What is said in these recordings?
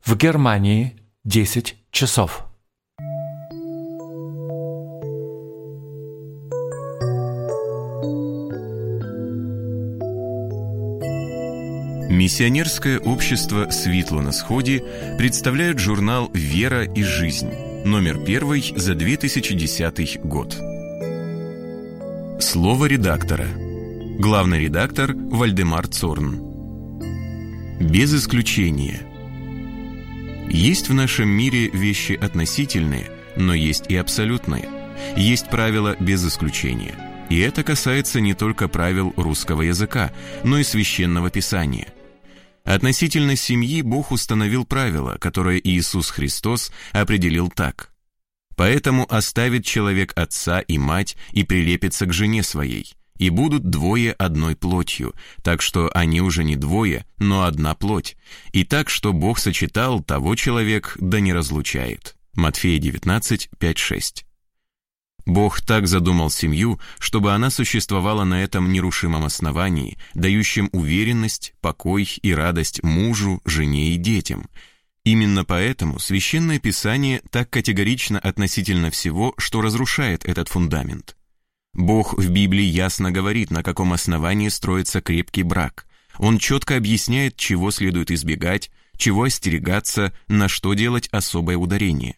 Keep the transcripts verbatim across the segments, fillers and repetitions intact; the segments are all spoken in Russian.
В Германии десять часов. Миссионерское общество «Светло на сходе» представляет журнал «Вера и жизнь», номер первый за две тысячи десятый год. Слово редактора. Главный редактор Вальдемар Цорн. Без исключения. Есть в нашем мире вещи относительные, но есть и абсолютные. Есть правила без исключения. И это касается не только правил русского языка, но и священного писания. Относительно семьи Бог установил правило, которое Иисус Христос определил так: «Поэтому оставит человек отца и мать и прилепится к жене своей, и будут двое одной плотью, так что они уже не двое, но одна плоть, и так, что Бог сочетал, того человек да не разлучает». Матфея девятнадцать, пять, шесть. Бог так задумал семью, чтобы она существовала на этом нерушимом основании, дающем уверенность, покой и радость мужу, жене и детям. Именно поэтому Священное Писание так категорично относительно всего, что разрушает этот фундамент. Бог в Библии ясно говорит, на каком основании строится крепкий брак. Он четко объясняет, чего следует избегать, чего остерегаться, на что делать особое ударение.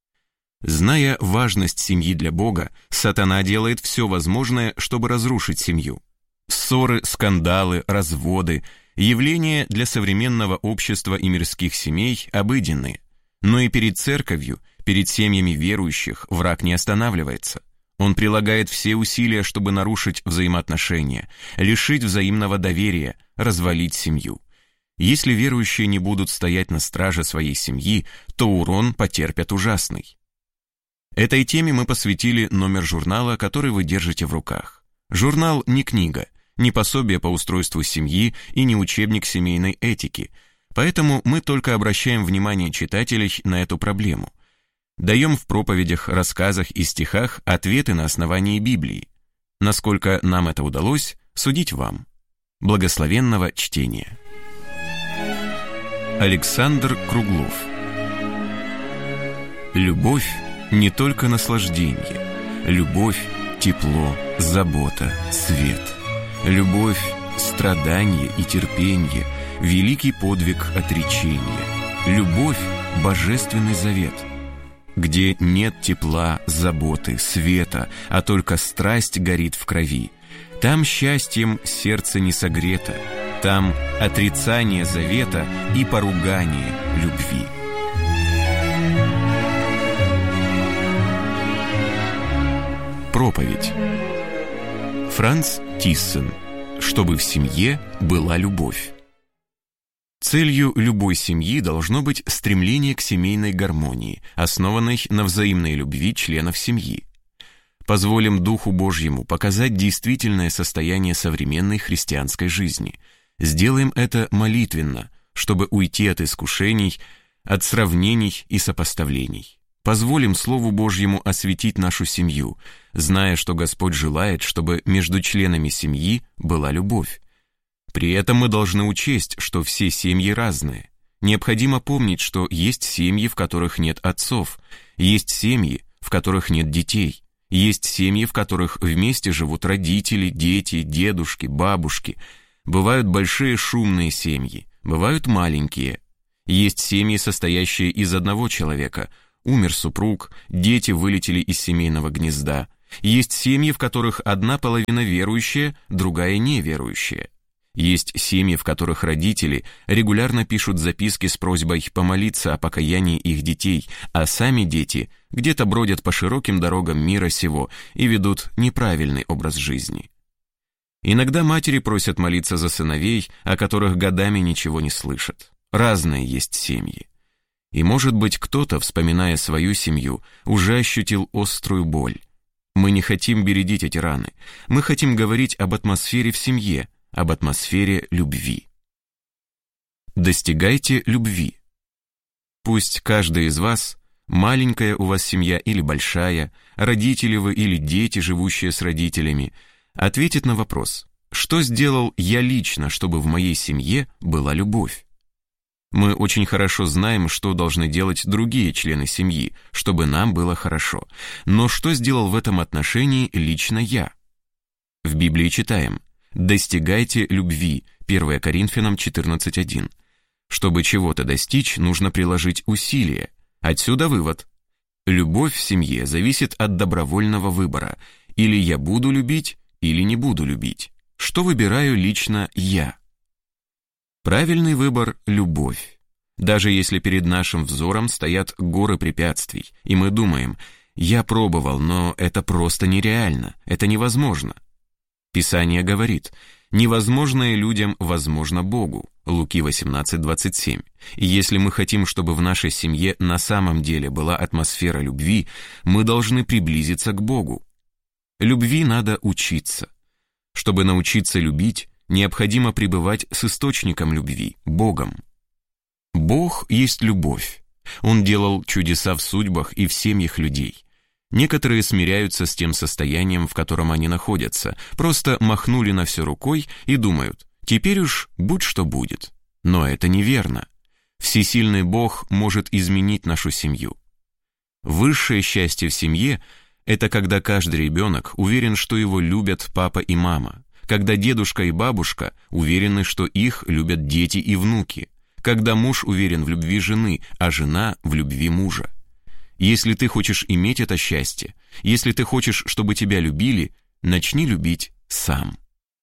Зная важность семьи для Бога, сатана делает все возможное, чтобы разрушить семью. Ссоры, скандалы, разводы – явления для современного общества и мирских семей обыденные. Но и перед церковью, перед семьями верующих враг не останавливается. Он прилагает все усилия, чтобы нарушить взаимоотношения, лишить взаимного доверия, развалить семью. Если верующие не будут стоять на страже своей семьи, то урон потерпят ужасный. Этой теме мы посвятили номер журнала, который вы держите в руках. Журнал не книга, не пособие по устройству семьи и не учебник семейной этики, поэтому мы только обращаем внимание читателей на эту проблему. Даем в проповедях, рассказах и стихах ответы на основании Библии. Насколько нам это удалось, судить вам. Благословенного чтения. Александр Круглов. Любовь не только наслаждение. Любовь – тепло, забота, свет. Любовь – страдание и терпение, великий подвиг отречения. Любовь – божественный завет. Где нет тепла, заботы, света, а только страсть горит в крови, там счастьем сердце не согрето, там отрицание завета и поругание любви. Проповедь. Франц Тиссен. Чтобы в семье была любовь. Целью любой семьи должно быть стремление к семейной гармонии, основанной на взаимной любви членов семьи. Позволим Духу Божьему показать действительное состояние современной христианской жизни. Сделаем это молитвенно, чтобы уйти от искушений, от сравнений и сопоставлений. Позволим Слову Божьему осветить нашу семью, зная, что Господь желает, чтобы между членами семьи была любовь. При этом мы должны учесть, что все семьи разные. Необходимо помнить, что есть семьи, в которых нет отцов, есть семьи, в которых нет детей, есть семьи, в которых вместе живут родители, дети, дедушки, бабушки. Бывают большие шумные семьи, бывают маленькие. Есть семьи, состоящие из одного человека – умер супруг, дети вылетели из семейного гнезда. Есть семьи, в которых одна половина верующая, другая неверующая. Есть семьи, в которых родители регулярно пишут записки с просьбой помолиться о покаянии их детей, а сами дети где-то бродят по широким дорогам мира сего и ведут неправильный образ жизни. Иногда матери просят молиться за сыновей, о которых годами ничего не слышат. Разные есть семьи. И, может быть, кто-то, вспоминая свою семью, уже ощутил острую боль. Мы не хотим бередить эти раны. Мы хотим говорить об атмосфере в семье, об атмосфере любви. Достигайте любви. Пусть каждый из вас, маленькая у вас семья или большая, родители вы или дети, живущие с родителями, ответит на вопрос: что сделал я лично, чтобы в моей семье была любовь? Мы очень хорошо знаем, что должны делать другие члены семьи, чтобы нам было хорошо. Но что сделал в этом отношении лично я? В Библии читаем: «Достигайте любви» первое Коринфянам четырнадцать один. Чтобы чего-то достичь, нужно приложить усилия. Отсюда вывод. Любовь в семье зависит от добровольного выбора. Или я буду любить, или не буду любить. Что выбираю лично я? Правильный выбор – любовь. Даже если перед нашим взором стоят горы препятствий, и мы думаем: «Я пробовал, но это просто нереально, это невозможно». Писание говорит: «Невозможное людям возможно Богу» Луки восемнадцать двадцать семь. И если мы хотим, чтобы в нашей семье на самом деле была атмосфера любви, мы должны приблизиться к Богу. Любви надо учиться. Чтобы научиться любить, необходимо пребывать с источником любви, Богом. Бог есть любовь. Он делал чудеса в судьбах и в семьях людей. Некоторые смиряются с тем состоянием, в котором они находятся, просто махнули на все рукой и думают: теперь уж будь что будет. Но это неверно. Всесильный Бог может изменить нашу семью. Высшее счастье в семье – это когда каждый ребенок уверен, что его любят папа и мама, когда дедушка и бабушка уверены, что их любят дети и внуки, когда муж уверен в любви жены, а жена в любви мужа. Если ты хочешь иметь это счастье, если ты хочешь, чтобы тебя любили, начни любить сам.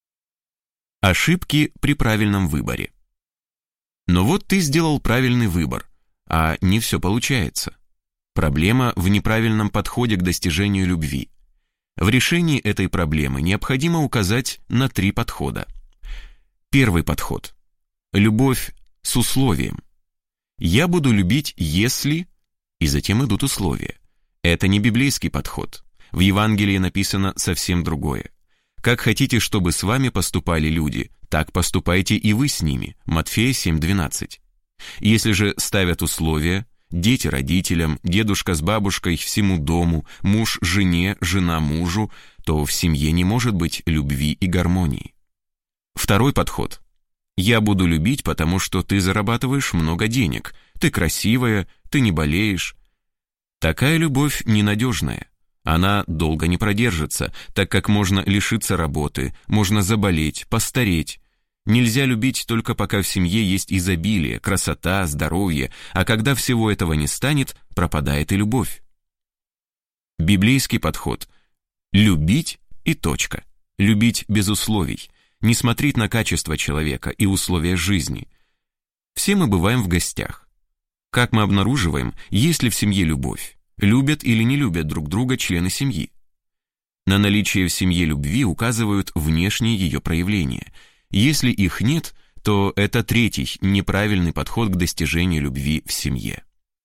Ошибки при правильном выборе. Но вот ты сделал правильный выбор, а не все получается. Проблема в неправильном подходе к достижению любви. В решении этой проблемы необходимо указать на три подхода. Первый подход. Любовь с условием. Я буду любить, если... И затем идут условия. Это не библейский подход. В Евангелии написано совсем другое. Как хотите, чтобы с вами поступали люди, так поступайте и вы с ними. Матфея семь двенадцать. Если же ставят условия: дети родителям, дедушка с бабушкой всему дому, муж жене, жена мужу, то в семье не может быть любви и гармонии. Второй подход. Я буду любить, потому что ты зарабатываешь много денег, ты красивая, ты не болеешь. Такая любовь ненадежная. Она долго не продержится, так как можно лишиться работы, можно заболеть, постареть. Нельзя любить только пока в семье есть изобилие, красота, здоровье, а когда всего этого не станет, пропадает и любовь. Библейский подход. Любить и точка. Любить без условий. Не смотреть на качество человека и условия жизни. Все мы бываем в гостях. Как мы обнаруживаем, есть ли в семье любовь? Любят или не любят друг друга члены семьи? На наличие в семье любви указывают внешние ее проявления. Если их нет, то это третий, неправильный подход к достижению любви в семье.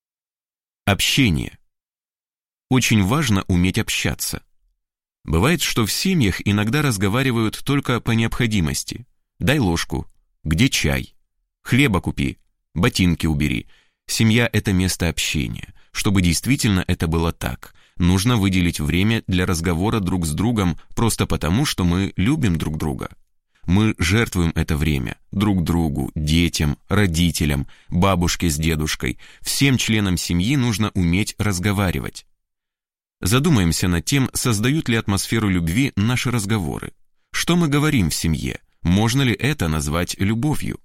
Общение. Очень важно уметь общаться. Бывает, что в семьях иногда разговаривают только по необходимости. Дай ложку, где чай, хлеба купи, ботинки убери. Семья – это место общения. Чтобы действительно это было так, нужно выделить время для разговора друг с другом просто потому, что мы любим друг друга. Мы жертвуем это время друг другу, детям, родителям, бабушке с дедушкой. Всем членам семьи нужно уметь разговаривать. Задумаемся над тем, создают ли атмосферу любви наши разговоры. Что мы говорим в семье? Можно ли это назвать любовью?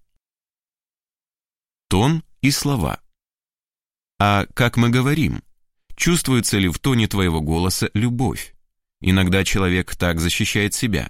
Тон и слова. А как мы говорим? Чувствуется ли в тоне твоего голоса любовь? Иногда человек так защищает себя.